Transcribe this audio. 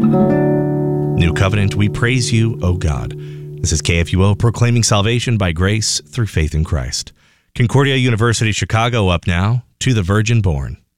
New Covenant, we praise you, O God. This is KFUO, proclaiming salvation by grace through faith in Christ. Concordia University Chicago up now, To the Virgin Born.